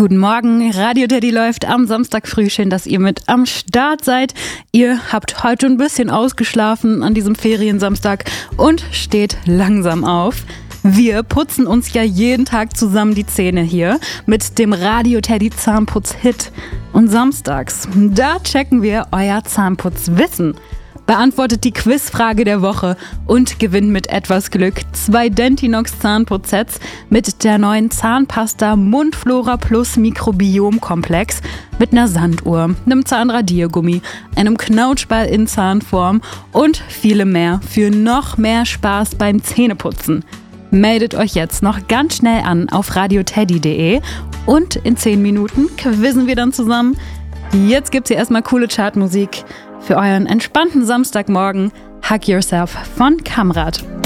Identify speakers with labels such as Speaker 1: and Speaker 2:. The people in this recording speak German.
Speaker 1: Guten Morgen, Radio Teddy läuft am Samstag früh. Schön, dass ihr mit am Start seid. Ihr habt heute ein bisschen ausgeschlafen an diesem Feriensamstag und steht langsam auf. Wir putzen uns ja jeden Tag zusammen die Zähne hier mit dem Radio Teddy Zahnputz-Hit. Und samstags, da checken wir euer Zahnputzwissen. Beantwortet die Quizfrage der Woche und gewinnt mit etwas Glück 2 Dentinox Zahnputzsets mit der neuen Zahnpasta Mundflora Plus Mikrobiom-Komplex mit einer Sanduhr, einem Zahnradiergummi, einem Knautschball in Zahnform und vielem mehr für noch mehr Spaß beim Zähneputzen. Meldet euch jetzt noch ganz schnell an auf radioteddy.de und in 10 Minuten quizzen wir dann zusammen. Jetzt gibt's hier erstmal coole Chartmusik für euren entspannten Samstagmorgen. Hug Yourself von Kamrat.